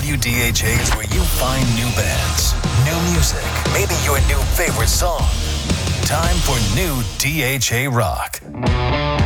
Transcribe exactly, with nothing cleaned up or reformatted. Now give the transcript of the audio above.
W D H A is where you find new bands, new music, maybe your new favorite song. Time for new D H A Rock.